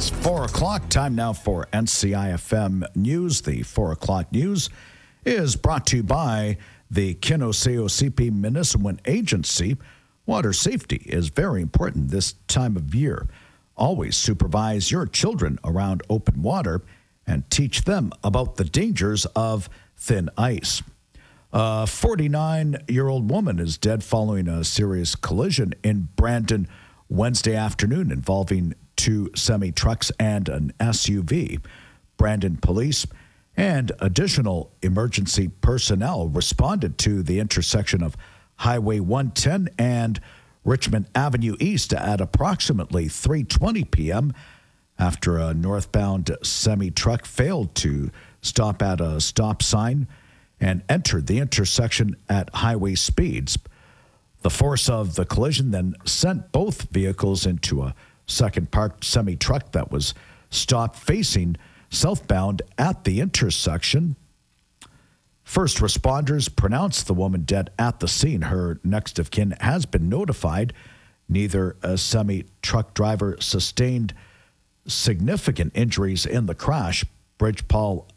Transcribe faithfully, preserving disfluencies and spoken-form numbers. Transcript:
It's four o'clock. Time now for N C I F M News. The four o'clock news is brought to you by the Kinoseo C P Municipal Agency. Water safety is very important this time of year. Always supervise your children around open water and teach them about the dangers of thin ice. A forty-nine-year-old woman is dead following a serious collision in Brandon Wednesday afternoon involving two semi-trucks and an S U V. Brandon police and additional emergency personnel responded to the intersection of Highway one ten and Richmond Avenue East at approximately three twenty p.m. after a northbound semi-truck failed to stop at a stop sign and entered the intersection at highway speeds. The force of the collision then sent both vehicles into a second parked semi-truck that was stopped facing southbound at the intersection. First responders pronounced the woman dead at the scene. Her next of kin has been notified. Neither a semi-truck driver sustained significant injuries in the crash. Bridgepal